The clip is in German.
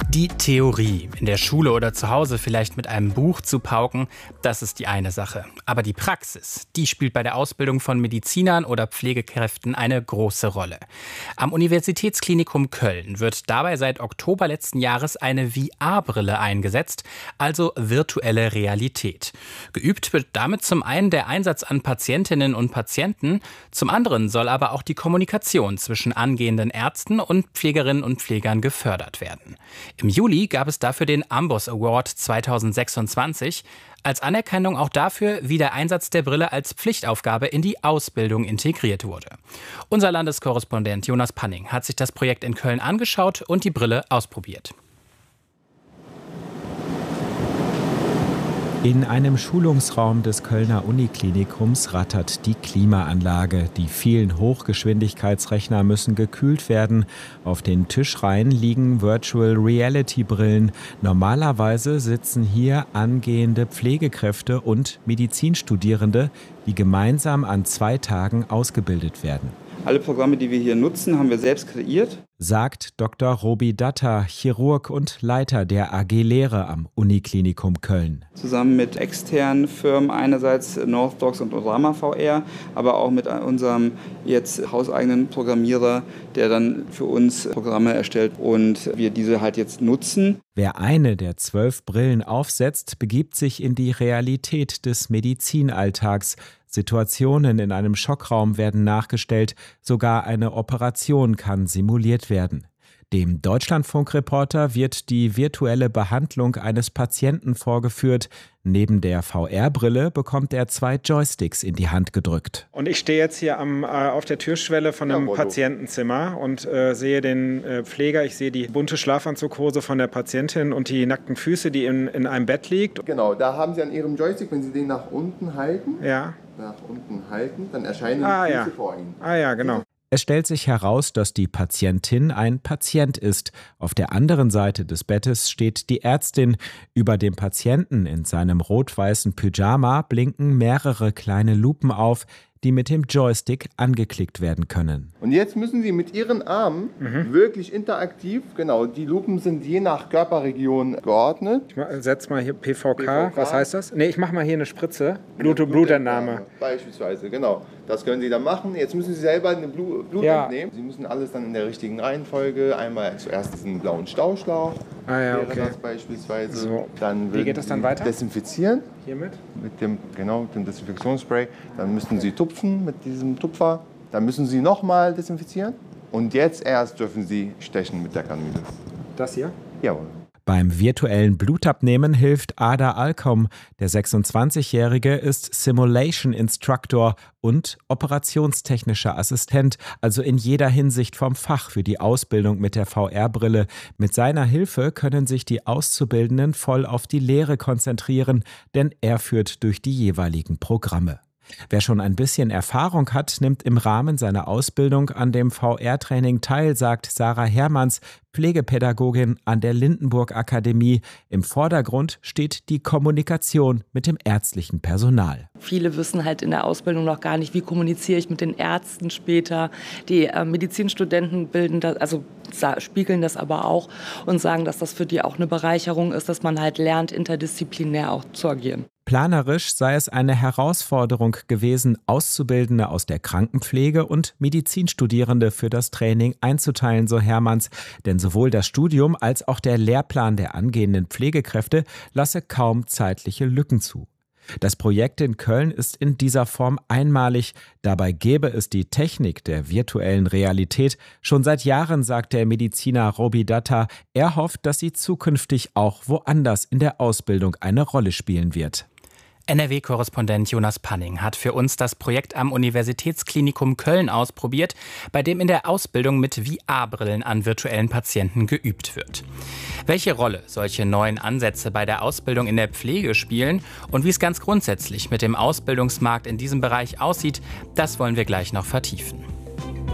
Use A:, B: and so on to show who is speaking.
A: Die Theorie, in der Schule oder zu Hause vielleicht mit einem Buch zu pauken, das ist die eine Sache. Aber die Praxis, die spielt bei der Ausbildung von Medizinern oder Pflegekräften eine große Rolle. Am Universitätsklinikum Köln wird dabei seit Oktober letzten Jahres eine VR-Brille eingesetzt, also virtuelle Realität. Geübt wird damit zum einen der Einsatz an Patientinnen und Patienten, zum anderen soll aber auch die Kommunikation zwischen angehenden Ärzten und Pflegerinnen und Pflegern gefördert werden. Im Juli gab es dafür den Ambos Award 2026, als Anerkennung auch dafür, wie der Einsatz der Brille als Pflichtaufgabe in die Ausbildung integriert wurde. Unser Landeskorrespondent Jonas Panning hat sich das Projekt in Köln angeschaut und die Brille ausprobiert.
B: In einem Schulungsraum des Kölner Uniklinikums rattert die Klimaanlage. Die vielen Hochgeschwindigkeitsrechner müssen gekühlt werden. Auf den Tischreihen liegen Virtual Reality Brillen. Normalerweise sitzen hier angehende Pflegekräfte und Medizinstudierende, die gemeinsam an 2 Tagen ausgebildet werden.
C: Alle Programme, die wir hier nutzen, haben wir selbst kreiert,
B: sagt Dr. Robi Datta, Chirurg und Leiter der AG Lehre am Uniklinikum Köln.
C: Zusammen mit externen Firmen, einerseits Northdocs und Orama VR, aber auch mit unserem jetzt hauseigenen Programmierer, der dann für uns Programme erstellt und wir diese halt jetzt nutzen.
B: Wer eine der 12 Brillen aufsetzt, begibt sich in die Realität des Medizinalltags. Situationen in einem Schockraum werden nachgestellt, sogar eine Operation kann simuliert werden. Dem Deutschlandfunk-Reporter wird die virtuelle Behandlung eines Patienten vorgeführt. Neben der VR-Brille bekommt er 2 Joysticks in die Hand gedrückt.
D: Und ich stehe jetzt hier auf der Türschwelle von einem Patientenzimmer und sehe den Pfleger. Ich sehe die bunte Schlafanzughose von der Patientin und die nackten Füße, die in einem Bett liegt.
E: Genau, da haben Sie an Ihrem Joystick, wenn Sie den nach unten halten, dann erscheinen die Füße vor Ihnen.
D: Ja, genau.
B: Es stellt sich heraus, dass die Patientin ein Patient ist. Auf der anderen Seite des Bettes steht die Ärztin. Über dem Patienten in seinem rot-weißen Pyjama blinken mehrere kleine Lupen auf, die mit dem Joystick angeklickt werden können.
E: Und jetzt müssen Sie mit Ihren Armen wirklich interaktiv, genau, die Lupen sind je nach Körperregion geordnet.
D: Ich setze mal hier PVK, was heißt das? Ich mache mal hier eine Spritze, Blutentnahme.
E: Beispielsweise, genau. Das können Sie dann machen. Jetzt müssen Sie selber eine Blut entnehmen. Sie müssen alles dann in der richtigen Reihenfolge, einmal zuerst diesen blauen Stauschlauch, wäre das beispielsweise.
D: So.
E: Dann
D: wie geht das dann weiter?
E: Desinfizieren.
D: Hiermit?
E: Mit dem Desinfektionsspray. Dann müssten Sie tupfen mit diesem Tupfer. Dann müssen Sie nochmal desinfizieren. Und jetzt erst dürfen Sie stechen mit der Kanüle.
D: Das hier?
E: Jawohl.
B: Beim virtuellen Blutabnehmen hilft Ada Alkom. Der 26-Jährige ist Simulation Instructor und operationstechnischer Assistent, also in jeder Hinsicht vom Fach für die Ausbildung mit der VR-Brille. Mit seiner Hilfe können sich die Auszubildenden voll auf die Lehre konzentrieren, denn er führt durch die jeweiligen Programme. Wer schon ein bisschen Erfahrung hat, nimmt im Rahmen seiner Ausbildung an dem VR-Training teil, sagt Sarah Hermanns, Pflegepädagogin an der Lindenburg-Akademie. Im Vordergrund steht die Kommunikation mit dem ärztlichen Personal.
F: Viele wissen halt in der Ausbildung noch gar nicht, wie kommuniziere ich mit den Ärzten später. Die Medizinstudenten spiegeln das aber auch und sagen, dass das für die auch eine Bereicherung ist, dass man halt lernt, interdisziplinär auch zu agieren.
B: Planerisch sei es eine Herausforderung gewesen, Auszubildende aus der Krankenpflege und Medizinstudierende für das Training einzuteilen, so Hermanns. Denn sowohl das Studium als auch der Lehrplan der angehenden Pflegekräfte lasse kaum zeitliche Lücken zu. Das Projekt in Köln ist in dieser Form einmalig. Dabei gäbe es die Technik der virtuellen Realität schon seit Jahren, sagt der Mediziner Robi Datta. Er hofft, dass sie zukünftig auch woanders in der Ausbildung eine Rolle spielen wird.
A: NRW-Korrespondent Jonas Panning hat für uns das Projekt am Universitätsklinikum Köln ausprobiert, bei dem in der Ausbildung mit VR-Brillen an virtuellen Patienten geübt wird. Welche Rolle solche neuen Ansätze bei der Ausbildung in der Pflege spielen und wie es ganz grundsätzlich mit dem Ausbildungsmarkt in diesem Bereich aussieht, das wollen wir gleich noch vertiefen.